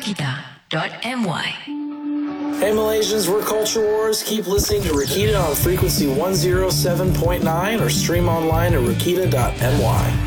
Rakita.my. Hey Malaysians, we're Culture Wars. Keep listening to Rakita on frequency 107.9 or stream online at rakita.my.